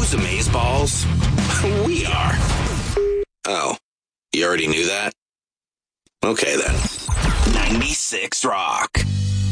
Who's amazeballs? We are. Oh, you already knew that? Okay then. 96 Rock.